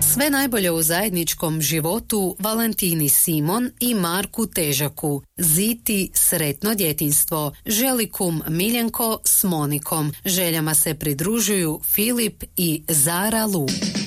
Sve najbolje u zajedničkom životu Valentini Simon i Marku Težaku. Ziti sretno djetinjstvo. Želi kum Miljenko s Monikom. Željama se pridružuju Filip i Zara Lu.